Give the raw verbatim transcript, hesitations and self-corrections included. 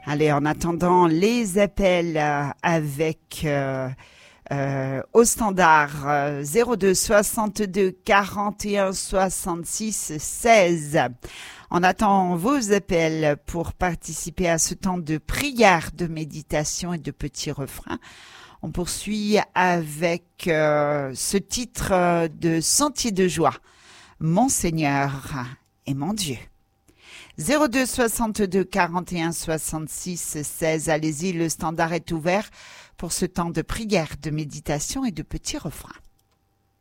Allez, en attendant les appels euh, avec euh, euh, au standard euh, zéro deux soixante-deux quarante et un soixante-six seize. On attend vos appels pour participer à ce temps de prière, de méditation et de petits refrains. On poursuit avec euh, ce titre euh, de Sentier de joie. Mon Seigneur est mon Dieu. zéro deux soixante-deux quarante et un soixante-six seize. Allez-y, le standard est ouvert pour ce temps de prière, de méditation et de petits refrains.